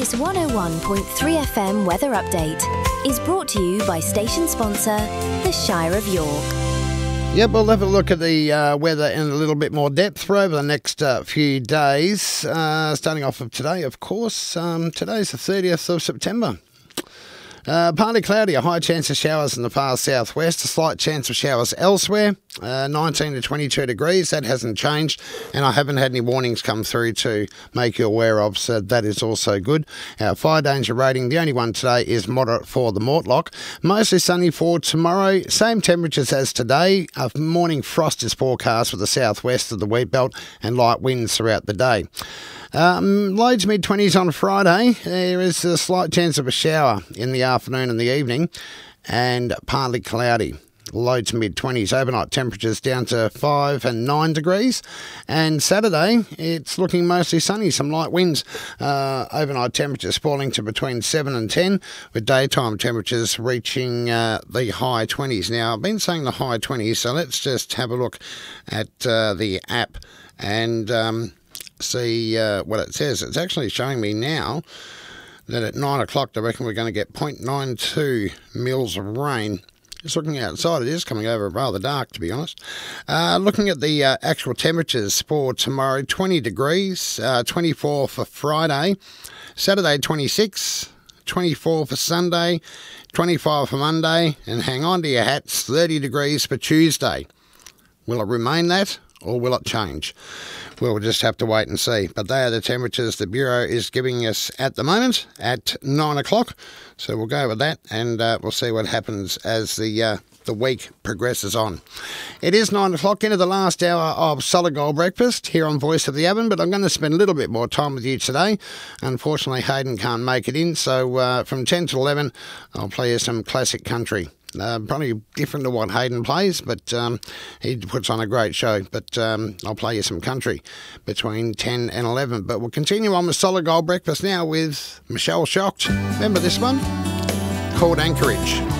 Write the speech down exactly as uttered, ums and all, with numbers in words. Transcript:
This one oh one point three F M weather update is brought to you by station sponsor, the Shire of York. Yep, we'll have a look at the uh, weather in a little bit more depth for over the next uh, few days. Uh, starting off of today, of course. Um, today's the thirtieth of September. Uh, partly cloudy, a high chance of showers in the far southwest, a slight chance of showers elsewhere, uh, nineteen to twenty-two degrees, that hasn't changed, and I haven't had any warnings come through to make you aware of, so that is also good. Our fire danger rating, the only one today is moderate for the Mortlock. Mostly sunny for tomorrow, same temperatures as today. A morning frost is forecast for the southwest of the wheat belt and light winds throughout the day. Um, low to mid-twenties on Friday. There is a slight chance of a shower in the afternoon and the evening, and partly cloudy. Low to mid-twenties. Overnight temperatures down to five and nine degrees. And Saturday, it's looking mostly sunny. Some light winds. Uh, overnight temperatures falling to between seven and ten, with daytime temperatures reaching uh, the high twenties. Now, I've been saying the high twenties, so let's just have a look at uh, the app and Um, see uh, what it says. It's actually showing me now that at nine o'clock, I reckon we're going to get zero point nine two mils of rain. Just looking outside, it is coming over rather dark, to be honest. Uh, looking at the uh, actual temperatures for tomorrow, twenty degrees, uh, twenty-four for Friday, Saturday twenty-six, twenty-four for Sunday, twenty-five for Monday, and hang on to your hats, thirty degrees for Tuesday. Will it remain that, or will it change? We'll just have to wait and see. But they are the temperatures the Bureau is giving us at the moment at nine o'clock. So we'll go with that, and uh, we'll see what happens as the uh, the week progresses on. It is nine o'clock, into the last hour of Solid Gold Breakfast here on Voice of the Avon, but I'm going to spend a little bit more time with you today. Unfortunately, Hayden can't make it in, so uh, from ten to eleven, I'll play you some classic country. Uh, probably different to what Hayden plays, but um, he puts on a great show. But um, I'll play you some country between ten and eleven. But we'll continue on with Solid Gold Breakfast now with Michelle Shocked. Remember this one? Called Anchorage.